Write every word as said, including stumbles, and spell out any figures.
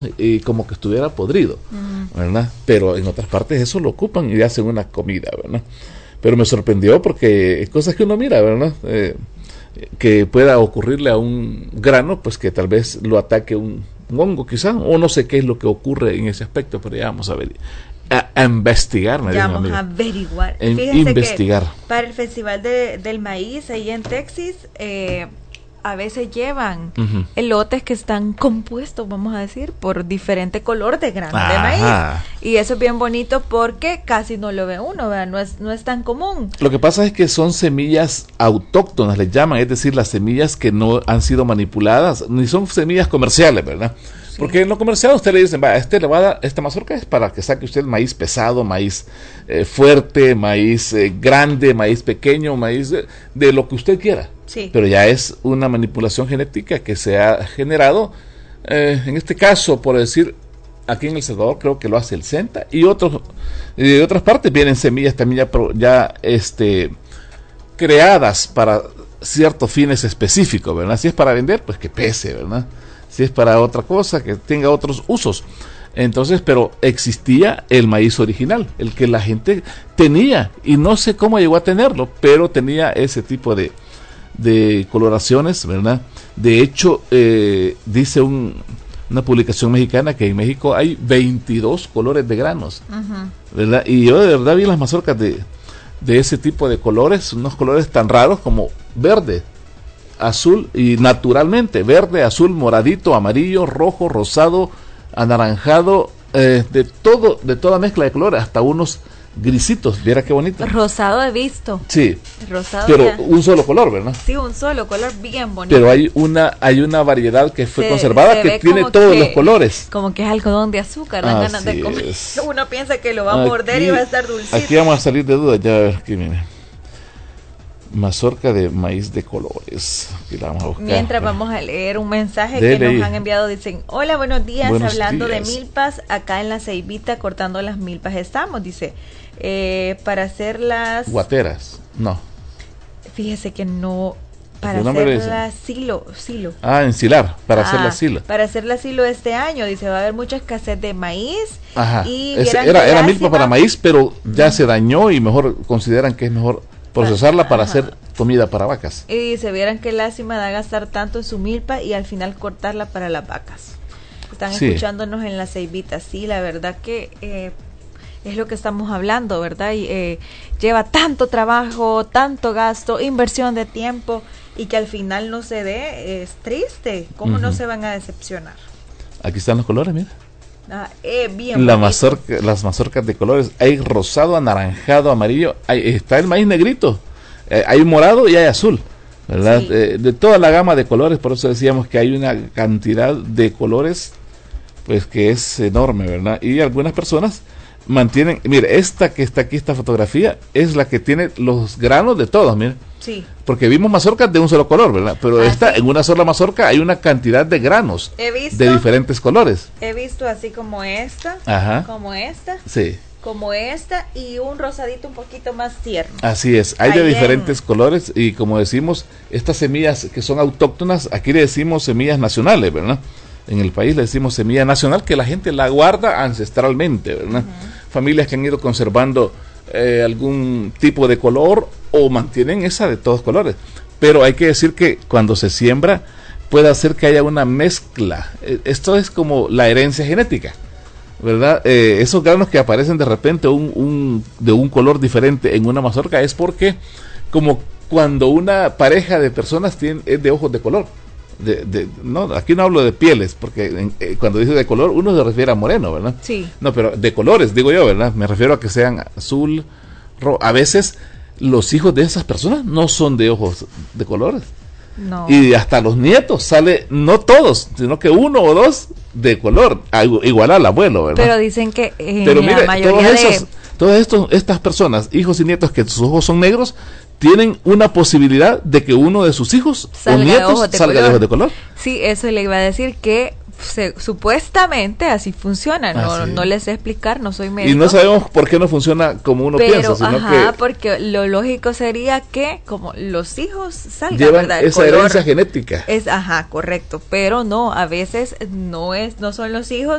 y como que estuviera podrido, uh-huh. ¿verdad? Pero en otras partes eso lo ocupan y hacen una comida, ¿verdad? Pero me sorprendió porque cosas que uno mira, ¿verdad? Eh, que pueda ocurrirle a un grano, pues que tal vez lo ataque un, un hongo quizá, o no sé qué es lo que ocurre en ese aspecto, pero ya vamos a ver, a, a investigar. Ya vamos a averiguar. En, Fíjese investigar. Que para el Festival de, del Maíz, ahí en Texas, eh, a veces llevan uh-huh. elotes que están compuestos, vamos a decir, por diferente color de grano Ajá. de maíz. Y eso es bien bonito porque casi no lo ve uno, ¿verdad? No es, no es tan común. Lo que pasa es que son semillas autóctonas, les llaman, es decir, las semillas que no han sido manipuladas, ni son semillas comerciales, ¿verdad? Sí. Porque en lo comercial usted le dicen, va, este le va a dar, esta mazorca es para que saque usted maíz pesado, maíz eh, fuerte, maíz eh, grande, maíz pequeño, maíz de, de lo que usted quiera. Sí. Pero ya es una manipulación genética que se ha generado, eh, en este caso, por decir, aquí en El Salvador creo que lo hace el CENTA, y otros y de otras partes vienen semillas también ya, ya este, creadas para ciertos fines específicos, ¿verdad? Si es para vender, pues que pese, ¿verdad? Si es para otra cosa, que tenga otros usos. Entonces, pero existía el maíz original, el que la gente tenía, y no sé cómo llegó a tenerlo, pero tenía ese tipo de de coloraciones, ¿verdad? De hecho, eh, dice un, una publicación mexicana que en México hay veintidós colores de granos, uh-huh. ¿verdad? Y yo de verdad vi las mazorcas de, de ese tipo de colores, unos colores tan raros como verde, azul y naturalmente verde, azul, moradito, amarillo, rojo, rosado, anaranjado, eh, de todo, de toda mezcla de colores, hasta unos grisitos, viera qué bonito. Rosado he visto. Sí. Rosado. Pero ya. un solo color, ¿verdad? Sí, un solo color bien bonito. Pero hay una hay una variedad que fue se, conservada se que tiene todos que, los colores. Como que es algodón de azúcar, dan ganas de comer. Es. Uno piensa que lo va a aquí, morder y va a estar dulcito. Aquí vamos a salir de dudas, ya a ver aquí, mire. Mazorca de maíz de colores. Aquí la vamos a buscar. Mientras vamos a leer un mensaje de que nos han enviado. Dicen, hola, buenos días, buenos hablando días. de milpas, acá en la Ceibita, cortando las milpas estamos, dice, eh, para hacer las... Guateras, no. Fíjese que no, para hacer la silo, silo. Ah, ensilar, para ah, hacer la silo. Para hacer la silo este año, dice, va a haber mucha escasez de maíz. Ajá, y es, era, era milpa para maíz, pero ya uh-huh. se dañó y mejor consideran que es mejor procesarla para Ajá. hacer comida para vacas. Y se vieran qué lástima da gastar tanto en su milpa y al final cortarla para las vacas. Están sí. escuchándonos en la Ceibita. Sí, la verdad que eh, es lo que estamos hablando, ¿verdad? Y eh, lleva tanto trabajo, tanto gasto, inversión de tiempo y que al final no se dé, es triste. ¿Cómo uh-huh. no se van a decepcionar? Aquí están los colores, mira. Ah, eh, bien La mazorca, las mazorcas de colores, hay rosado, anaranjado, amarillo, hay, está el maíz negrito, eh, hay morado y hay azul, ¿verdad? Sí. Eh, de toda la gama de colores, por eso decíamos que hay una cantidad de colores, pues que es enorme, ¿verdad? Y algunas personas mantienen, mire, esta que está aquí, esta fotografía, es la que tiene los granos de todos, mire. Sí. Porque vimos mazorcas de un solo color, ¿verdad? Pero ah, esta, sí. en una sola mazorca hay una cantidad de granos he visto, de diferentes colores. He visto así como esta, Ajá. como esta, sí. como esta y un rosadito un poquito más tierno. Así es, hay Ahí de diferentes en... colores y como decimos, estas semillas que son autóctonas, aquí le decimos semillas nacionales, ¿verdad? En el país le decimos semilla nacional que la gente la guarda ancestralmente, ¿verdad? Uh-huh. Familias que han ido conservando eh, algún tipo de color o mantienen esa de todos colores. Pero hay que decir que cuando se siembra puede hacer que haya una mezcla. Eh, esto es como la herencia genética, ¿verdad? Eh, esos granos que aparecen de repente un, un, de un color diferente en una mazorca es porque como cuando una pareja de personas tiene, es de ojos de color. De, de, no, aquí no hablo de pieles, porque eh, cuando dice de color uno se refiere a moreno, ¿verdad? Sí. No, pero de colores, digo yo, ¿verdad? Me refiero a que sean azul, rojo. A veces los hijos de esas personas no son de ojos de colores. No. Y hasta los nietos sale, no todos, sino que uno o dos de color, igual al abuelo, ¿verdad? Pero dicen que en pero la mire, mayoría todos de... esos, todas estos, estas personas, hijos y nietos que sus ojos son negros, tienen una posibilidad de que uno de sus hijos salga o nietos de salga color. de ojos de color. Sí, eso le iba a decir que se, supuestamente así funciona, no, ah, sí. no les sé explicar, no soy médico. Y no sabemos por qué no funciona como uno pero, piensa, sino ajá, que porque lo lógico sería que como los hijos salgan, llevan ¿verdad? El esa color herencia genética. Es, ajá, correcto, pero no, a veces no es, no son los hijos